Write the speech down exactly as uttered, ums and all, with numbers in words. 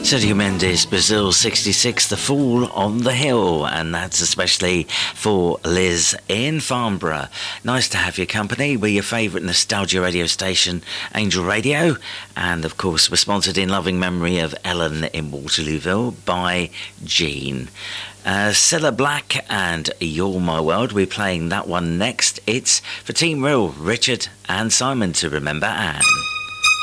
Sergio Mendes, Brazil sixty-six, The Fall on the Hill, and that's especially for Liz in Farnborough. Nice to have your company. We're your favourite nostalgia radio station, Angel Radio, and of course we're sponsored in loving memory of Ellen in Waterlooville by Jean. Uh, Cilla Black and You're My World, we're playing that one next. It's for Team Real, Richard and Simon to remember Anne.